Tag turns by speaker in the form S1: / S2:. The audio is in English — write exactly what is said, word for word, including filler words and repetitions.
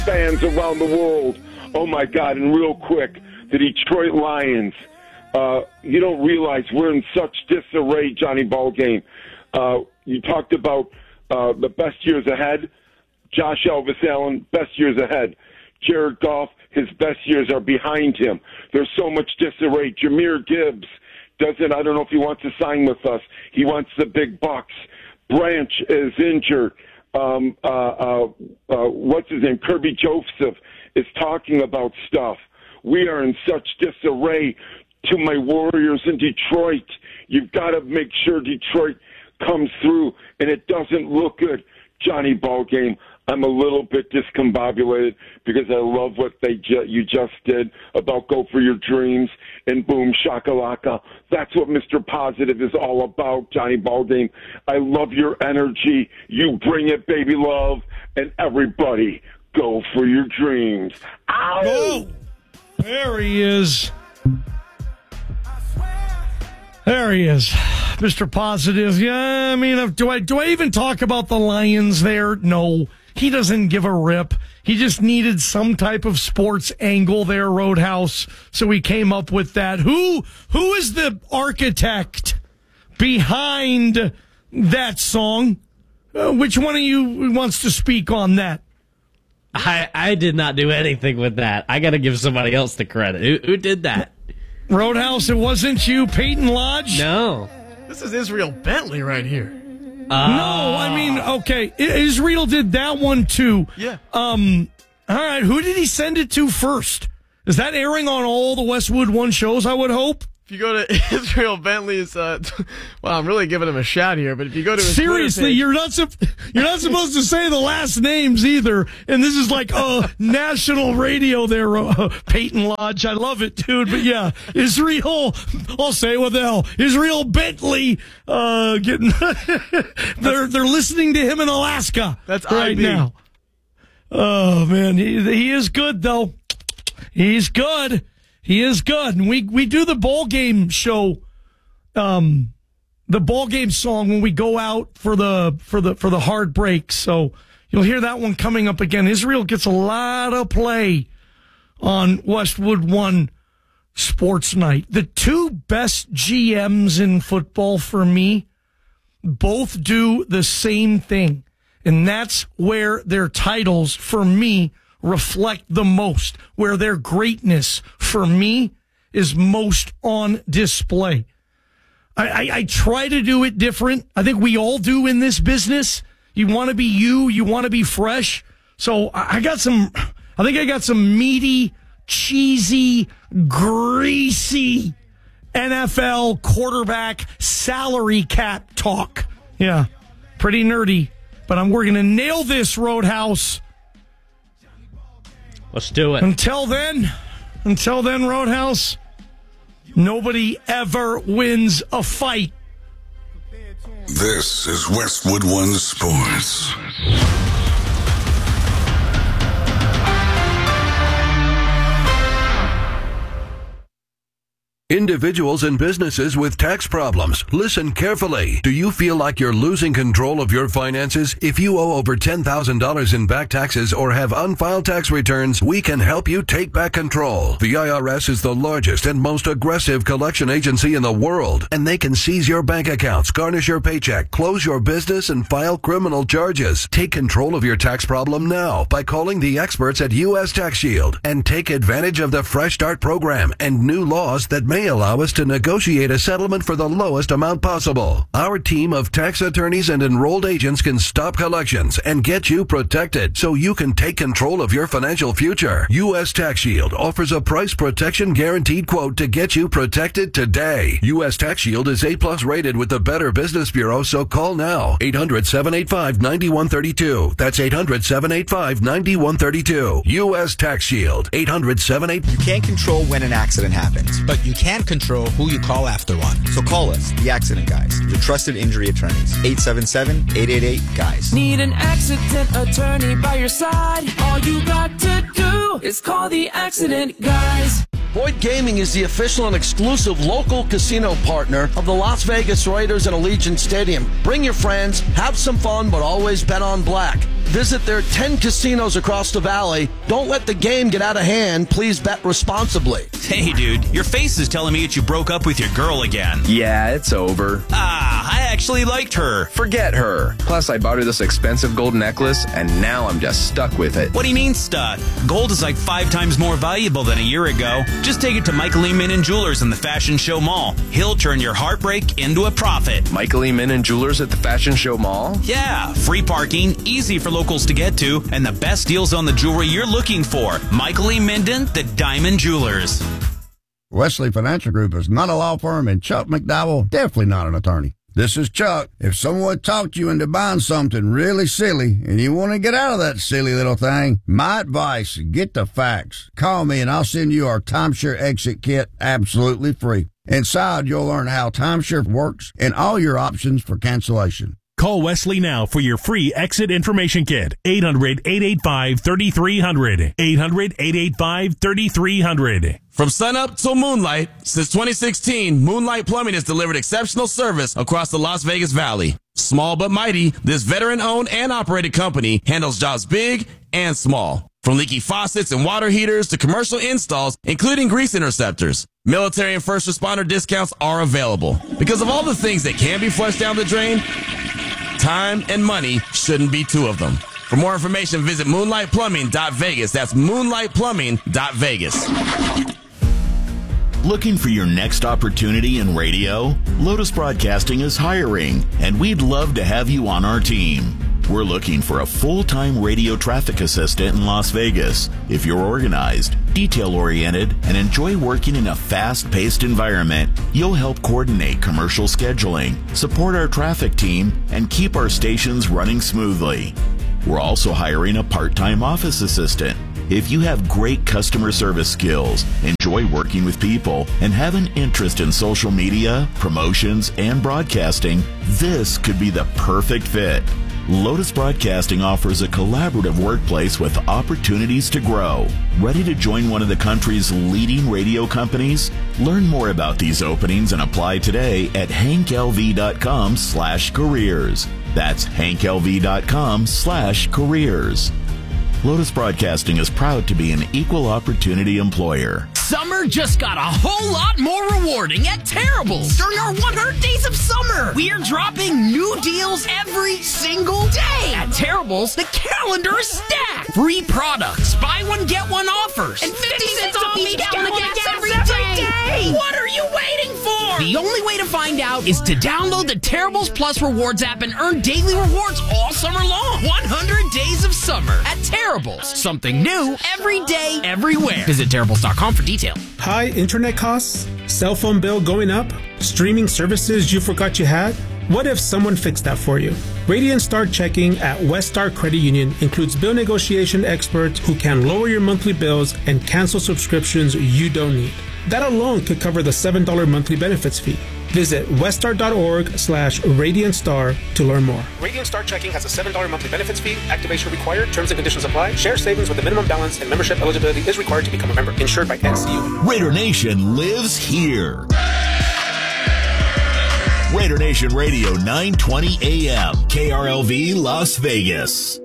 S1: fans around the world. Oh, my God. And real quick, the Detroit Lions. Uh, you don't realize we're in such disarray, Johnny Ballgame. Uh, you talked about uh, the best years ahead. Josh Elvis Allen, best years ahead. Jared Goff, his best years are behind him. There's so much disarray. Jahmyr Gibbs doesn't, I don't know if he wants to sign with us. He wants the big bucks. Branch is injured. Um, uh, uh, uh, what's his name? Kirby Joseph is talking about stuff. We are in such disarray. To my Warriors in Detroit, you've got to make sure Detroit comes through, and it doesn't look good. Johnny Ballgame, I'm a little bit discombobulated because I love what they ju- you just did about go for your dreams and boom shakalaka. That's what Mister Positive is all about, Johnny Ballgame. I love your energy. You bring it, baby love, and everybody go for your dreams. Ow!
S2: Oh, there he is. There he is, Mister Positive. Yeah, I mean, do I do I even talk about the Lions there? No, he doesn't give a rip. He just needed some type of sports angle there, Roadhouse, so he came up with that. Who who is the architect behind that song? Uh, which one of you wants to speak on that?
S3: I I did not do anything with that. I got to give somebody else the credit. Who, who did that?
S2: Roadhouse, it wasn't you, Peyton Lodge?
S3: No.
S4: This is Israel Bentley right here.
S3: Uh,
S2: no, I mean, okay, Israel did that one too.
S4: Yeah.
S2: Um. All right, who did he send it to first? Is that airing on all the Westwood One shows, I would hope?
S4: If you go to Israel Bentley's, uh, well, I'm really giving him a shout here, but if you go to his
S2: seriously,
S4: page,
S2: you're not su- you're not supposed to say the last names either, and this is like uh national radio there, uh, Peyton Lodge. I love it, dude. But yeah, Israel, I'll say it with L. Israel Bentley, uh, getting they're they're listening to him in Alaska.
S4: That's
S2: right
S4: I B.
S2: now. Oh man, he he is good though. He's good. He is good. And we, we do the ball game show, um, the ball game song when we go out for the, for the, for the hard break. So you'll hear that one coming up again. Israel gets a lot of play on Westwood One Sports Night. The two best G Ms in football for me both do the same thing. And that's where their titles for me reflect the most, where their greatness for me is most on display. I, I, I try to do it different. I think we all do in this business. You want to be you, you want to be fresh. So I, I got some, I think I got some meaty, cheesy, greasy N F L quarterback salary cap talk. Yeah, pretty nerdy, but I'm, we're going to nail this, Roadhouse.
S3: Let's do it.
S2: Until then, until then, Roadhouse, nobody ever wins a fight.
S5: This is Westwood One Sports.
S6: Individuals and businesses with tax problems, listen carefully. Do you feel like you're losing control of your finances? If you owe over ten thousand dollars in back taxes or have unfiled tax returns, we can help you take back control. The I R S is the largest and most aggressive collection agency in the world, and they can seize your bank accounts, garnish your paycheck, close your business, and file criminal charges. Take control of your tax problem now by calling the experts at U S Tax Shield and take advantage of the Fresh Start program and new laws that may allow us to negotiate a settlement for the lowest amount possible. Our team of tax attorneys and enrolled agents can stop collections and get you protected so you can take control of your financial future. U S Tax Shield offers a price protection guaranteed quote to get you protected today. U S Tax Shield is A plus rated with the Better Business Bureau, so call now. eight hundred, seven eight five, nine one three two. That's eight hundred, seven eight five, nine one three two. U S Tax Shield. eight hundred, seven eight five.
S7: You can't control when an accident happens, but you can control who you call after one. So call us, the Accident Guys, your trusted injury attorneys. eight seven seven, eight eight eight, GUYS.
S8: Need an accident attorney by your side? All you got to do is call the Accident Guys. Boyd Gaming is the official and exclusive local casino partner of the Las Vegas Raiders and Allegiant Stadium. Bring your friends, have some fun, but always bet on black. Visit their ten casinos across the valley. Don't let the game get out of hand. Please bet responsibly.
S9: Hey, dude, your face is telling me that you broke up with your girl again.
S10: Yeah, it's over.
S9: Ah, I actually liked her.
S10: Forget her. Plus, I bought her this expensive gold necklace, and now I'm just stuck with it.
S9: What do you mean stuck? Gold is like five times more valuable than a year ago. Just take it to Michael E. Min and Jewelers in the Fashion Show Mall. He'll turn your heartbreak into a profit.
S10: Michael E. Min and Jewelers at the Fashion Show Mall?
S9: Yeah, free parking, easy for locals to get to, and the best deals on the jewelry you're looking for. Michael E. Minden, the Diamond Jewelers.
S11: Wesley Financial Group is not a law firm, and Chuck McDowell definitely not an attorney. This is Chuck. If someone talked you into buying something really silly and you want to get out of that silly little thing, my advice, get the facts. Call me and I'll send you our timeshare exit kit absolutely free. Inside, you'll learn how timeshare works and all your options for cancellation.
S12: Call Wesley now for your free exit information kit. eight hundred, eight eight five, three three zero zero. eight hundred, eight eight five, three three zero zero.
S13: From sunup till moonlight, since twenty sixteen, Moonlight Plumbing has delivered exceptional service across the Las Vegas Valley. Small but mighty, this veteran-owned and operated company handles jobs big and small. From leaky faucets and water heaters to commercial installs, including grease interceptors. Military and first responder discounts are available. Because of all the things that can be flushed down the drain, time and money shouldn't be two of them. For more information, visit moonlight plumbing dot vegas. That's moonlight plumbing dot vegas.
S14: Looking for your next opportunity in radio? Lotus Broadcasting is hiring, and we'd love to have you on our team. We're looking for a full-time radio traffic assistant in Las Vegas. If you're organized, detail-oriented, and enjoy working in a fast-paced environment, you'll help coordinate commercial scheduling, support our traffic team, and keep our stations running smoothly. We're also hiring a part-time office assistant. If you have great customer service skills, enjoy working with people, and have an interest in social media, promotions, and broadcasting, this could be the perfect fit. Lotus Broadcasting offers a collaborative workplace with opportunities to grow. Ready to join one of the country's leading radio companies? Learn more about these openings and apply today at hank l v dot com slash careers. That's hank l v dot com slash careers. Lotus Broadcasting is proud to be an equal opportunity employer.
S15: Summer just got a whole lot more rewarding at Terrible's. During our one hundred days of summer, we are dropping new deals every single day. At Terrible's, the calendar is stacked. Free products, buy one, get one offers, and fifty cents off each gallon of gas every day. What are you waiting for? The only way to find out is to download the Terrible's Plus Rewards app and earn daily rewards all summer long. one hundred days of summer at Terrible's. Something new every day, everywhere. Visit Terrible's dot com for details.
S16: High internet costs? Cell phone bill going up? Streaming services you forgot you had? What if someone fixed that for you? Radiant Star Checking at Westar Credit Union includes bill negotiation experts who can lower your monthly bills and cancel subscriptions you don't need. That alone could cover the seven dollars monthly benefits fee. Visit westar.org slash Radiant Star to learn more.
S17: Radiant Star Checking has a seven dollars monthly benefits fee. Activation required. Terms and conditions apply. Share savings with a minimum balance and membership eligibility is required to become a member. Insured by N C U A.
S14: Raider Nation lives here. Raider Nation Radio, nine twenty a.m. K R L V Las Vegas.